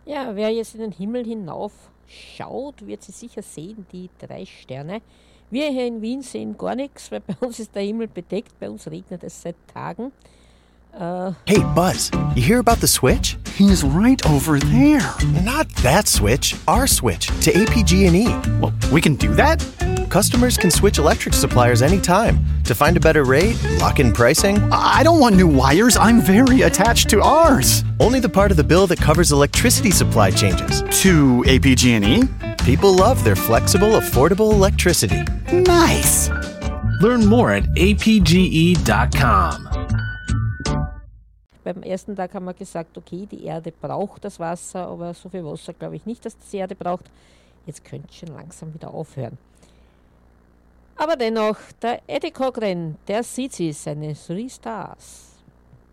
Ja, wer jetzt in den Himmel hinauf schaut, wird sie sicher sehen, die 3 Sterne. Wir hier in Wien sehen gar nichts, weil bei uns ist der Himmel bedeckt, bei uns regnet es seit Tagen. Hey, Buzz, you hear about the switch? He's right over there. Not that switch, our switch to APG&E. Well, we can do that? Customers can switch electric suppliers anytime to find a better rate, lock in pricing. I don't want new wires. I'm very attached to ours. Only the part of the bill that covers electricity supply changes. To APG&E? People love their flexible, affordable electricity. Nice. Learn more at apge.com. Beim ersten Tag haben wir gesagt, okay, die Erde braucht das Wasser, aber so viel Wasser glaube ich nicht, dass die Erde braucht. Jetzt könnte es schon langsam wieder aufhören. Aber dennoch, der Eddie Cochran, der sieht sie, seine 3 Stars.